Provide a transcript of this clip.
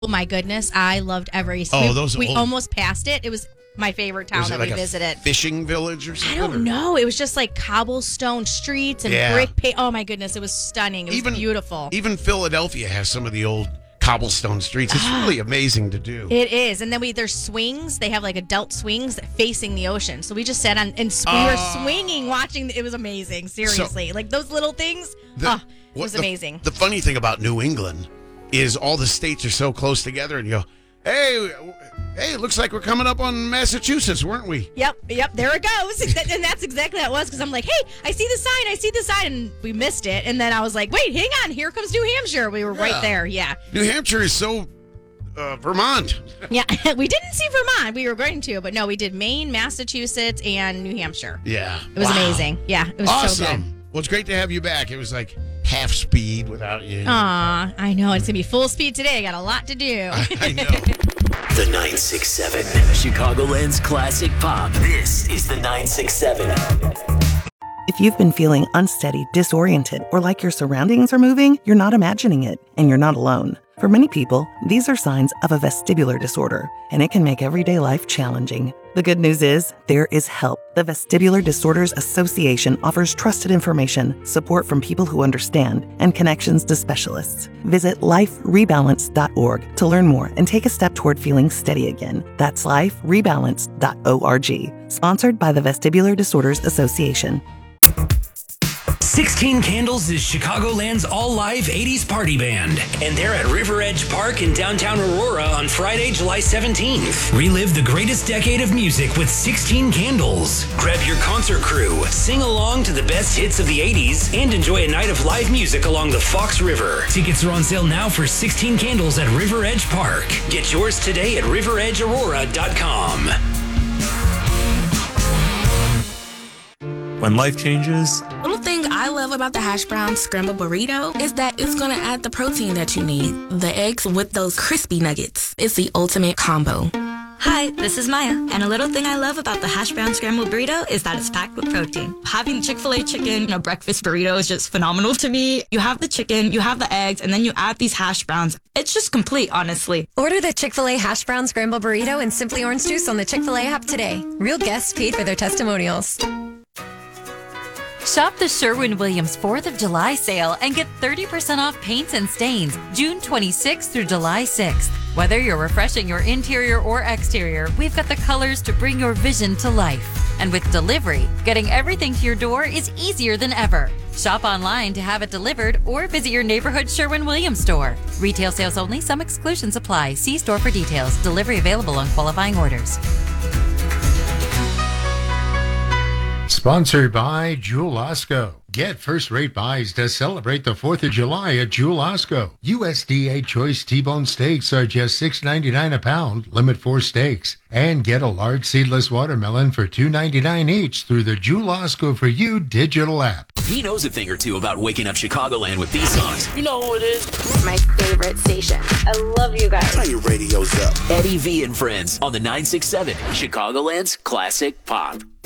Oh my goodness, I loved every. We almost passed it. It was my favorite town that we visited. Fishing village or something? I don't know. It was just like cobblestone streets and brick paint. Oh my goodness, it was stunning. It was beautiful. Even Philadelphia has some of the old cobblestone streets. It's really amazing to do. It is. And then there's swings. They have like adult swings facing the ocean. So we just sat on and we were swinging, watching. It was amazing. Seriously. So, like those little things. It was amazing. The funny thing about New England is all the states are so close together, and you go, hey, it looks like we're coming up on Massachusetts, weren't we? Yep, there it goes. And that's exactly how it was, because I'm like, hey, I see the sign, and we missed it. And then I was like, wait, hang on, here comes New Hampshire. We were right there, New Hampshire is so Vermont. Yeah, we didn't see Vermont. We were going to, but no, we did Maine, Massachusetts, and New Hampshire. Yeah. It was amazing. Yeah, it was awesome. So good. Well, it's great to have you back. It was like half speed without you. Aw, I know. It's going to be full speed today. I got a lot to do. I know. The 967, Chicagoland's classic pop. This is the 967. If you've been feeling unsteady, disoriented, or like your surroundings are moving, you're not imagining it, and you're not alone. For many people, these are signs of a vestibular disorder, and it can make everyday life challenging. The good news is, there is help. The Vestibular Disorders Association offers trusted information, support from people who understand, and connections to specialists. Visit liferebalance.org to learn more and take a step toward feeling steady again. That's liferebalance.org. Sponsored by the Vestibular Disorders Association. 16 Candles is Chicagoland's all-live 80s party band, and they're at River Edge Park in downtown Aurora on Friday, July 17th. Relive the greatest decade of music with 16 Candles. Grab your concert crew, sing along to the best hits of the 80s, and enjoy a night of live music along the Fox River. Tickets are on sale now for 16 Candles at River Edge Park. Get yours today at riveredgeaurora.com. When life changes... Little thing I love about the hash brown scrambled burrito is that it's going to add the protein that you need. The eggs with those crispy nuggets. It's the ultimate combo. Hi, this is Maya, and a little thing I love about the hash brown scrambled burrito is that it's packed with protein. Having Chick-fil-A chicken in a breakfast burrito is just phenomenal to me. You have the chicken, you have the eggs, and then you add these hash browns. It's just complete, honestly. Order the Chick-fil-A hash brown scrambled burrito and Simply Orange Juice on the Chick-fil-A app today. Real guests paid for their testimonials. Shop the Sherwin-Williams 4th of July sale and get 30% off paints and stains June 26th through July 6th. Whether you're refreshing your interior or exterior, we've got the colors to bring your vision to life. And with delivery, getting everything to your door is easier than ever. Shop online to have it delivered or visit your neighborhood Sherwin-Williams store. Retail sales only. Some exclusions apply. See store for details. Delivery available on qualifying orders. Sponsored by Jewel Osco. Get first-rate buys to celebrate the 4th of July at Jewel Osco. USDA Choice T-bone steaks are just $6.99 a pound, limit 4 steaks. And get a large seedless watermelon for $2.99 each through the Jewel Osco for You digital app. He knows a thing or two about waking up Chicagoland with these songs. You know who it is? My favorite station. I love you guys. Turn your radios up. Eddie V and Friends on the 967, Chicagoland's classic pop.